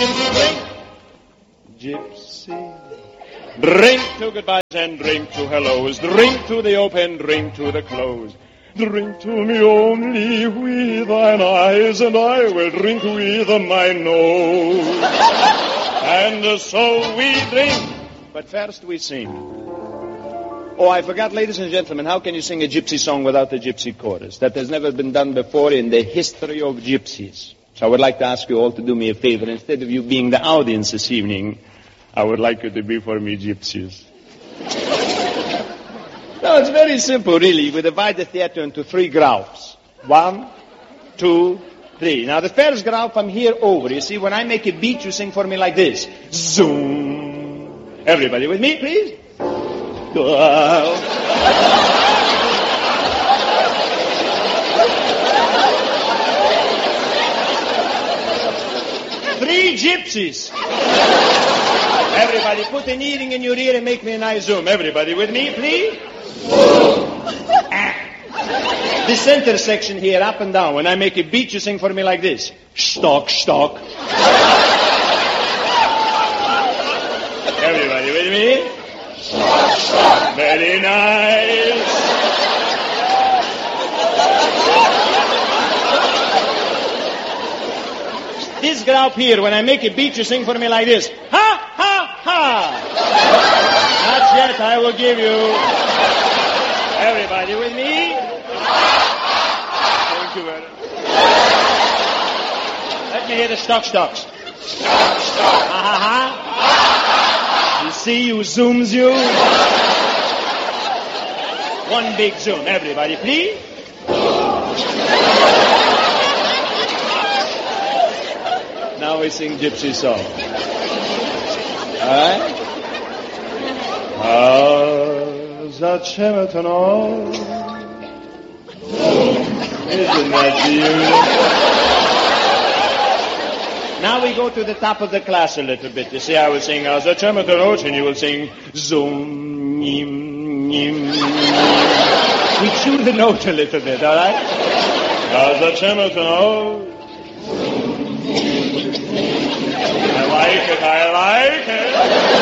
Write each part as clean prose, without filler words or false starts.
Gypsy. Drink to goodbyes and drink to hellos. Drink to the open, drink to the close. Drink to me only with thine eyes, and I will drink with my nose. And so we drink, but first we sing. Oh, I forgot, ladies and gentlemen, how can you sing a gypsy song without a gypsy chorus? That has never been done before in the history of gypsies. So I would like to ask you all to do me a favor. Instead of you being the audience this evening, I would like you to be for me gypsies. No, it's very simple, really. We divide the theater into 3 groups. 1, 2, 3. Now, the first group, I'm here over. You see, when I make a beat, you sing for me like this. Zoom. Everybody with me, please? Wow. 3 gypsies. Everybody, put an earring in your ear and make me a nice zoom. Everybody with me, please? The center section here, up and down. When I make a beat, you sing for me like this. Stock, stock. Everybody with me? Stock, stock. Very nice. This group here, when I make a beat, you sing for me like this. Ha, ha, ha. Not yet, I will give you. Everybody with me? Thank you very much. Let me hear the stock, stocks. Stock, stock. Ha, ha, ha. You see who zooms you? One big zoom. Everybody, please. Now we sing gypsy song. All right? Isn't that beautiful? Now we go to the top of the class a little bit. You see, I will sing and you will sing zoom, nim, nim. We tune the note a little bit, all right? I like it, I like it.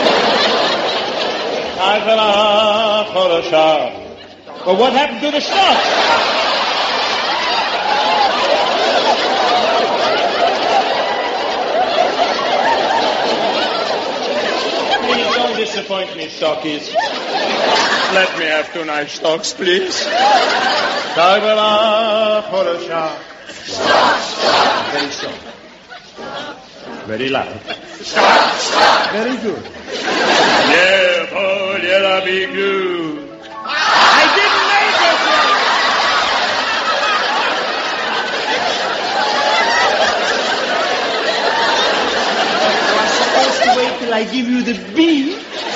But what happened to the stuff? Please don't disappoint me, stockies. Let me have 2 nice stocks, please. Stock, stock. Very strong. Very loud. Stop, stop. Very good. Yeah, Paul, yeah, that'll be good. I didn't make it yet. You are supposed to wait till I give you the beat.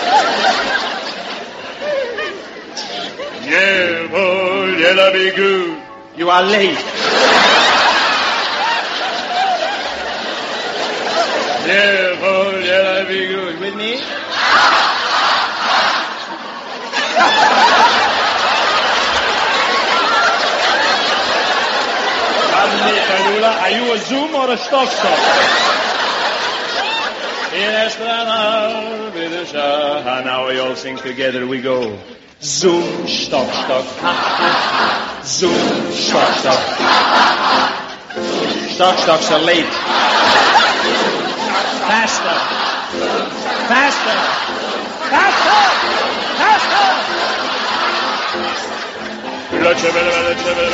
Yeah, Paul, yeah, that'll be good. You are late. Yeah, Paul, yeah, that'll be good. With me? Are you a zoom or a stock stock? Now we all sing together. We go. Zoom, stock, stock. Zoom, stock, stock. Stock, stocks are late. Faster. Faster. Faster. Faster.